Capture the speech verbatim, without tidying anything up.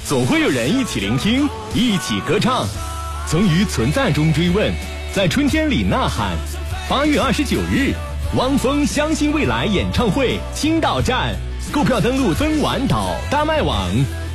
总会有人一起聆听，一起歌唱。从于存在中追问，在春天里呐喊。八月二十九日，汪峰相信未来演唱会青岛站，购票登录分晚岛大麦网。